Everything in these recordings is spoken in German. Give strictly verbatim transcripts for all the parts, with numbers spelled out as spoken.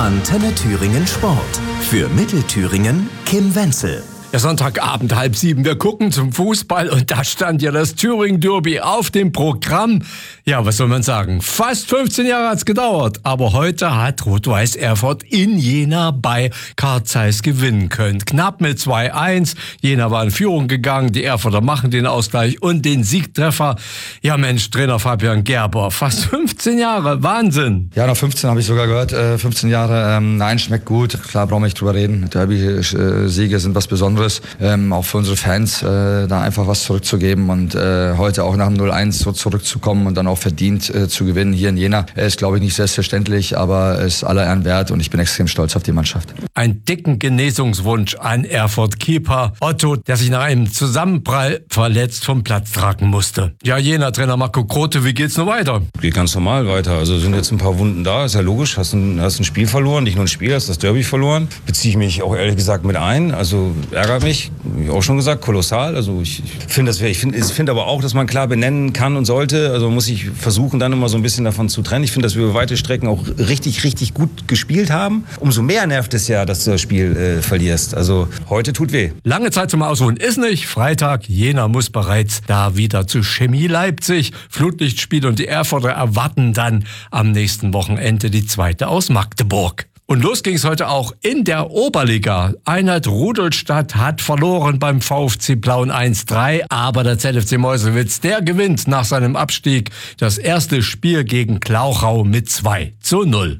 Antenne Thüringen Sport. Für Mittelthüringen Kim Wenzel. Ja, Sonntagabend, halb sieben. Wir gucken zum Fußball und da stand ja das Thüringen-Derby auf dem Programm. Ja, was soll man sagen? Fast fünfzehn Jahre hat's gedauert. Aber heute hat Rot-Weiß Erfurt in Jena bei Carl Zeiss gewinnen können. Knapp mit zwei eins. Jena war in Führung gegangen. Die Erfurter machen den Ausgleich und den Siegtreffer. Ja Mensch, Trainer Fabian Gerber. Fast fünfzehn Jahre. Wahnsinn. Ja, nach fünfzehn habe ich sogar gehört. Äh, fünfzehn Jahre. Ähm, nein, schmeckt gut. Klar, brauchen wir nicht drüber reden. Derby-Siege sind was Besonderes. Ähm, auch für unsere Fans, äh, da einfach was zurückzugeben und äh, heute auch nach dem null eins so zurückzukommen und dann auch verdient äh, zu gewinnen hier in Jena, äh, ist glaube ich nicht selbstverständlich, aber ist aller Ehren wert und ich bin extrem stolz auf die Mannschaft. Ein dicken Genesungswunsch an Erfurt-Keeper Otto, der sich nach einem Zusammenprall verletzt vom Platz tragen musste. Ja, Jena-Trainer Marco Grote, wie geht's noch weiter? Geht ganz normal weiter, also sind jetzt ein paar Wunden da, ist ja logisch, hast ein, hast ein Spiel verloren, nicht nur ein Spiel, hast das Derby verloren, beziehe ich mich auch ehrlich gesagt mit ein, also ärgert mich, wie auch schon gesagt, kolossal. Also ich finde das, ich finde, ich finde aber auch, dass man klar benennen kann und sollte. Also muss ich versuchen, dann immer so ein bisschen davon zu trennen. Ich finde, dass wir über weite Strecken auch richtig, richtig gut gespielt haben. Umso mehr nervt es ja, dass du das Spiel äh, verlierst. Also heute tut weh. Lange Zeit zum Ausruhen ist nicht. Freitag, Jena muss bereits da wieder zu Chemie Leipzig. Flutlichtspiel und die Erfurter erwarten dann am nächsten Wochenende die zweite aus Magdeburg. Und los ging es heute auch in der Oberliga. Einheit Rudolstadt hat verloren beim VfC Plauen eins drei, aber der Z F C Meuselwitz, der gewinnt nach seinem Abstieg das erste Spiel gegen Glauchau mit zwei zu null.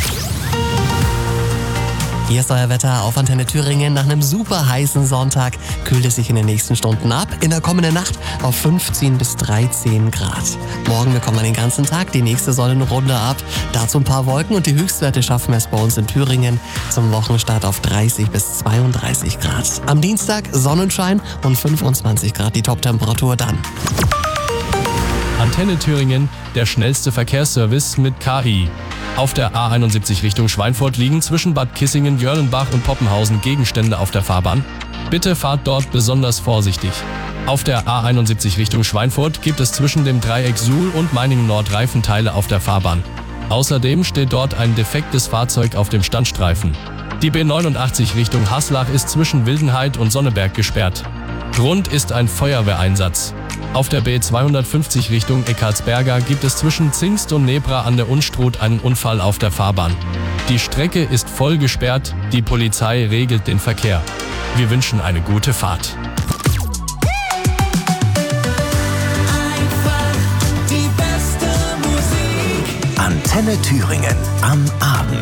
Hier ist euer Wetter auf Antenne Thüringen. Nach einem super heißen Sonntag kühlt es sich in den nächsten Stunden ab. In der kommenden Nacht auf fünfzehn bis dreizehn Grad. Morgen bekommen wir den ganzen Tag die nächste Sonnenrunde ab. Dazu ein paar Wolken und die Höchstwerte schaffen wir es bei uns in Thüringen zum Wochenstart auf dreißig bis zweiunddreißig Grad. Am Dienstag Sonnenschein und fünfundzwanzig Grad die Toptemperatur dann. Antenne Thüringen, der schnellste Verkehrsservice mit K I. Auf der A einundsiebzig Richtung Schweinfurt liegen zwischen Bad Kissingen, Jörlenbach und Poppenhausen Gegenstände auf der Fahrbahn. Bitte fahrt dort besonders vorsichtig. Auf der A einundsiebzig Richtung Schweinfurt gibt es zwischen dem Dreieck Suhl und Meiningen Nord Reifenteile auf der Fahrbahn. Außerdem steht dort ein defektes Fahrzeug auf dem Standstreifen. Die B neunundachtzig Richtung Haslach ist zwischen Wildenheid und Sonneberg gesperrt. Grund ist ein Feuerwehreinsatz. Auf der B zweihundertfünfzig Richtung Eckartsberger gibt es zwischen Zingst und Nebra an der Unstrut einen Unfall auf der Fahrbahn. Die Strecke ist voll gesperrt, die Polizei regelt den Verkehr. Wir wünschen eine gute Fahrt. Antenne Thüringen am Abend.